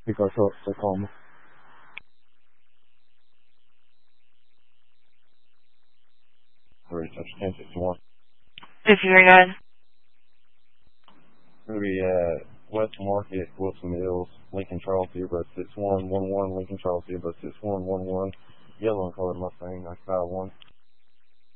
Pico Short, Tacoma. Touch 1061. 53 We'll be at West Market, Wilson Mills, Lincoln Charles, Zebra 6111, Lincoln Charles, Zebra 6111, yellow and colored Mustang, 951.